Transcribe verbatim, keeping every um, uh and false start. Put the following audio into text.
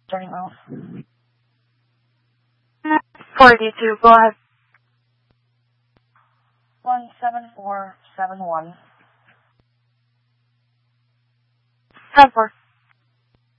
Starting out. forty-two, go ahead. one seven four seven one. ten four.